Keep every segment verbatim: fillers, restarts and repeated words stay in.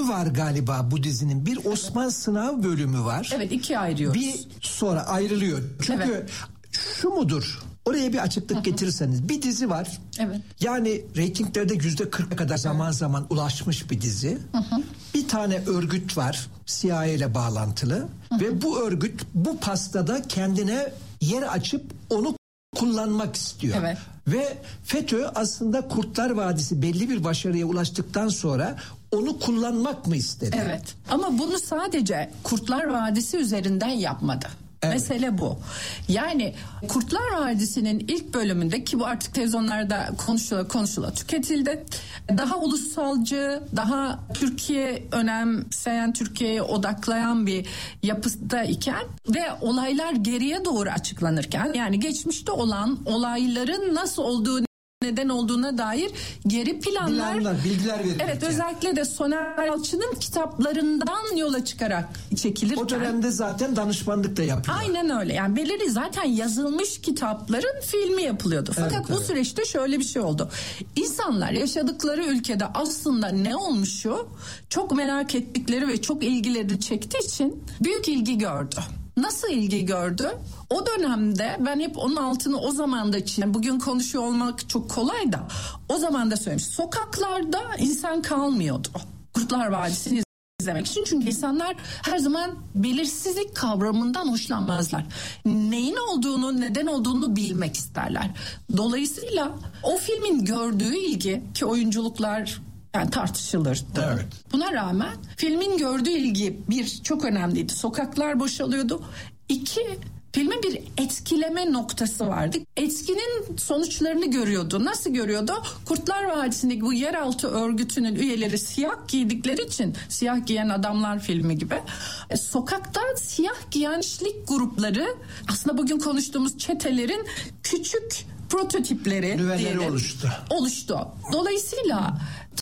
bölümü var galiba bu dizinin. Bir Osman Sınav bölümü var. Evet, ikiye ayırıyoruz. Bir sonra ayrılıyor. Çünkü evet. Şu mudur? Oraya bir açıklık Hı-hı. getirirseniz. Bir dizi var. Evet. Yani reytinglerde yüzde kırka kadar zaman evet. zaman ulaşmış bir dizi. Hı-hı. Bir tane örgüt var. C I A ile bağlantılı. Hı-hı. Ve bu örgüt bu pastada kendine yer açıp onu kullanmak istiyor. Evet. Ve FETÖ aslında Kurtlar Vadisi belli bir başarıya ulaştıktan sonra onu kullanmak mı istedi? Evet. Ama bunu sadece Kurtlar Vadisi üzerinden yapmadı. Evet. Mesele bu. Yani Kurtlar Vadisi'nin ilk bölümünde, ki bu artık televizyonlarda konuşula konuşula tüketildi. Daha ulusalcı, daha Türkiye önemseyen, Türkiye'ye odaklayan bir yapıdayken ve olaylar geriye doğru açıklanırken, yani geçmişte olan olayların nasıl olduğunu, neden olduğuna dair geri planlar, Planlar, bilgiler verilirken. Evet, özellikle de Soner Yalçın'ın kitaplarından yola çıkarak çekilirken. O dönemde zaten danışmanlık da yapıyor. Aynen öyle. Yani belirli zaten yazılmış kitapların filmi yapılıyordu. Fakat evet, bu evet. süreçte şöyle bir şey oldu. İnsanlar yaşadıkları ülkede aslında ne olmuşu çok merak ettikleri ve çok ilgileri çektiği için büyük ilgi gördü. Nasıl ilgi gördü? O dönemde ben hep onun altını o zaman da için, bugün konuşuyor olmak çok kolay da o zaman da söylemiş. Sokaklarda insan kalmıyordu Kurtlar Vadisi'ni izlemek için. Çünkü insanlar her zaman belirsizlik kavramından hoşlanmazlar. Neyin olduğunu, neden olduğunu bilmek isterler. Dolayısıyla o filmin gördüğü ilgi, ki oyunculuklar yani tartışılırdı. Evet. Buna rağmen filmin gördüğü ilgi bir çok önemliydi. Sokaklar boşalıyordu. İki, filmin bir etkileme noktası vardı. Etkinin sonuçlarını görüyordu. Nasıl görüyordu? Kurtlar Vadisi'ndeki bu yeraltı örgütünün üyeleri siyah giydikleri için, Siyah Giyen Adamlar filmi gibi, e, sokakta siyah giyenlik grupları aslında bugün konuştuğumuz çetelerin küçük prototipleri diyelim, oluştu. oluştu. Dolayısıyla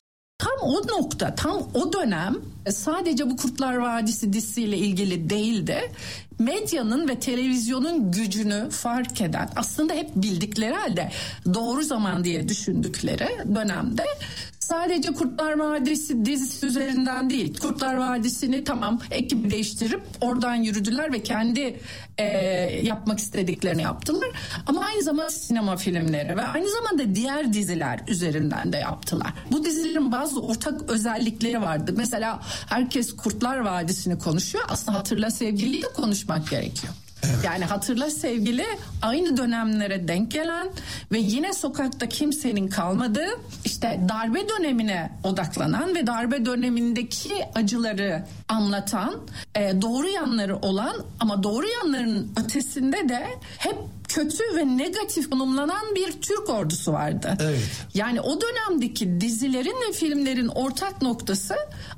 tam o nokta, tam o dönem sadece bu Kurtlar Vadisi dizisiyle ilgili değil de medyanın ve televizyonun gücünü fark eden, aslında hep bildikleri halde doğru zaman diye düşündükleri dönemde sadece Kurtlar Vadisi dizisi üzerinden değil, Kurtlar Vadisi'ni tamam ekibi değiştirip oradan yürüdüler ve kendi e, yapmak istediklerini yaptılar. Ama aynı zamanda sinema filmleri ve aynı zamanda diğer diziler üzerinden de yaptılar. Bu dizilerin bazı ortak özellikleri vardı. Mesela herkes Kurtlar Vadisi'ni konuşuyor. Aslında Hatırla Sevgili'yi de konuşmak gerekiyor. Evet. Yani Hatırla Sevgili aynı dönemlere denk gelen ve yine sokakta kimsenin kalmadığı, işte darbe dönemine odaklanan ve darbe dönemindeki acıları anlatan, e, doğru yanları olan ama doğru yanların ötesinde de hep kötü ve negatif konumlanan bir Türk ordusu vardı. Evet. Yani o dönemdeki dizilerin ve filmlerin ortak noktası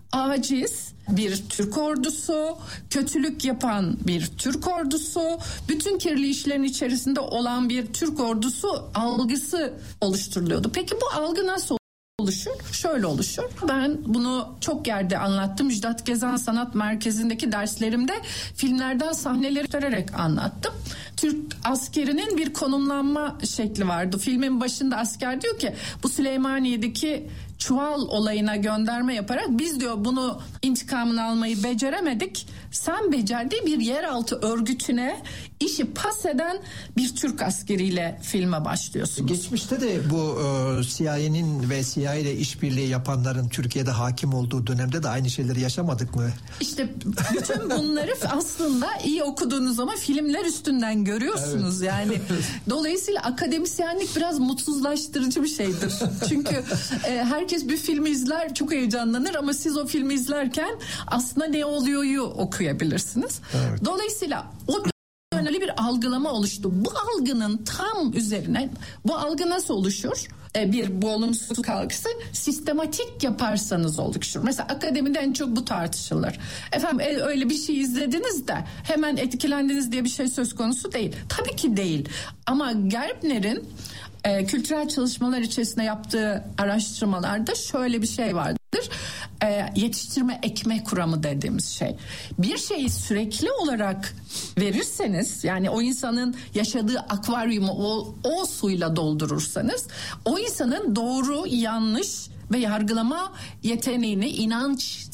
aciz bir Türk ordusu, kötülük yapan bir Türk ordusu, bütün kirli işlerin içerisinde olan bir Türk ordusu algısı oluşturuluyordu. Peki bu algı nasıl oluşur? Şöyle oluşur. Ben bunu çok yerde anlattım. Müjdat Gezen Sanat Merkezi'ndeki derslerimde filmlerden sahneleri göstererek anlattım. Türk askerinin bir konumlanma şekli vardı. Filmin başında asker diyor ki bu Süleymaniye'deki çuval olayına gönderme yaparak biz diyor bunu intikamını almayı beceremedik. Sen becerdiği bir yeraltı örgütüne işi pas eden bir Türk askeriyle filme başlıyorsunuz. Geçmişte de bu e, C I A'nin ve C I A ile işbirliği yapanların Türkiye'de hakim olduğu dönemde de aynı şeyleri yaşamadık mı? İşte bütün bunları aslında iyi okuduğunuz zaman filmler üstünden görüyorsunuz. Evet. Yani dolayısıyla akademisyenlik biraz mutsuzlaştırıcı bir şeydir. Çünkü e, herkes bir filmi izler, çok heyecanlanır ama siz o filmi izlerken aslında ne oluyor'yu okuyabilirsiniz. Evet. Dolayısıyla o öyle bir algılama oluştu. Bu algının tam üzerine, bu algı nasıl oluşur? Ee, bir bu olumsuzluk algısı sistematik yaparsanız oluşur. Mesela akademide en çok bu tartışılır. Efendim e, öyle bir şey izlediniz de hemen etkilendiniz diye bir şey söz konusu değil. Tabii ki değil. Ama Gerbner'in e, kültürel çalışmalar içerisinde yaptığı araştırmalarda şöyle bir şey vardır. E, yetiştirme ekme kuramı dediğimiz şey. Bir şeyi sürekli olarak verirseniz, yani o insanın yaşadığı akvaryumu o, o suyla doldurursanız, o insanın doğru, yanlış ve yargılama yeteneğini, inanç